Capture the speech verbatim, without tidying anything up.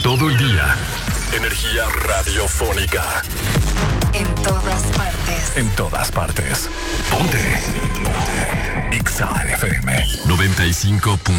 todo el día. Energía radiofónica. En todas partes. En todas partes. Ponte. Ponte. X A F M noventa y cinco.